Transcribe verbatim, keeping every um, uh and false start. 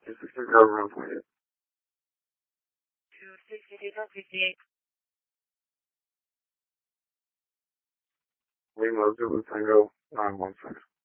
two sixty around twenty-eight. two sixty fifty-eight. Lima Zulu Tango nine one six.